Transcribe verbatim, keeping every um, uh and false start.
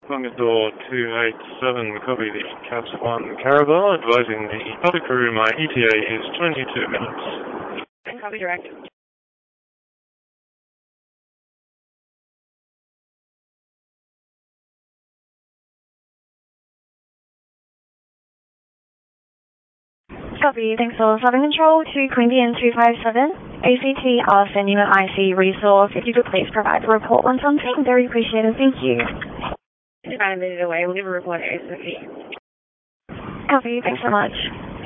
Congador two eight seven, copy the Caps one Caravel, advising the other crew my E T A is twenty-two minutes. Copy direct. Copy, thanks for flight control to Queen Anne two five seven. A C T are sending an I C resource. If you could please provide the report once on scene, very appreciated. Thank you. Five minutes away, we'll give a report A S A P. Copy, thanks so much.